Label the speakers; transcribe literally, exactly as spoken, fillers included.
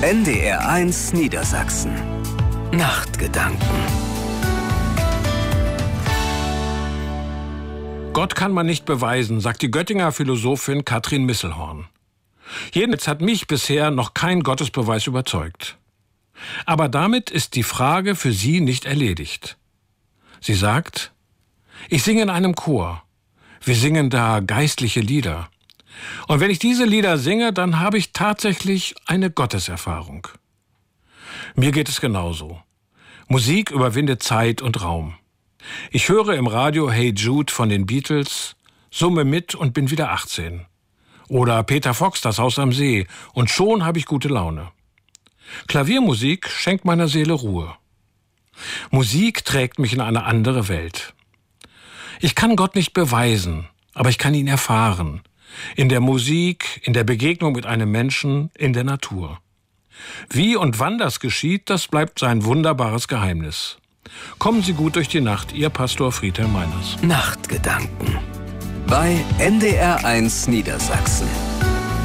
Speaker 1: N D R eins Niedersachsen. Nachtgedanken.
Speaker 2: Gott kann man nicht beweisen, sagt die Göttinger Philosophin Katrin Misselhorn. Jedenfalls hat mich bisher noch kein Gottesbeweis überzeugt. Aber damit ist die Frage für sie nicht erledigt. Sie sagt, ich singe in einem Chor. Wir singen da geistliche Lieder. Und wenn ich diese Lieder singe, dann habe ich tatsächlich eine Gotteserfahrung. Mir geht es genauso. Musik überwindet Zeit und Raum. Ich höre im Radio Hey Jude von den Beatles, summe mit und bin wieder achtzehn. Oder Peter Fox, Das Haus am See, und schon habe ich gute Laune. Klaviermusik schenkt meiner Seele Ruhe. Musik trägt mich in eine andere Welt. Ich kann Gott nicht beweisen, aber ich kann ihn erfahren. In der Musik, in der Begegnung mit einem Menschen, in der Natur. Wie und wann das geschieht, das bleibt sein wunderbares Geheimnis. Kommen Sie gut durch die Nacht, Ihr Pastor Friedhelm Meiners.
Speaker 1: Nachtgedanken bei N D R eins Niedersachsen.